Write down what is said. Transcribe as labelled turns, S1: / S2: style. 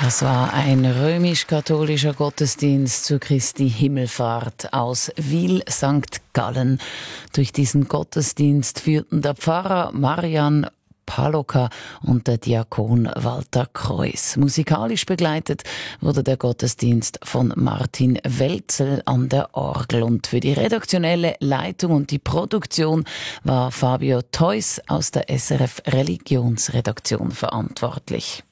S1: Das war ein römisch-katholischer Gottesdienst zu Christi Himmelfahrt aus Wil St. Gallen. Durch diesen Gottesdienst führten der Pfarrer Marian Paloka und der Diakon Walter Kreuz. Musikalisch begleitet wurde der Gottesdienst von Martin Welzel an der Orgel. Und für die redaktionelle Leitung und die Produktion war Fabio Theus aus der SRF Religionsredaktion verantwortlich.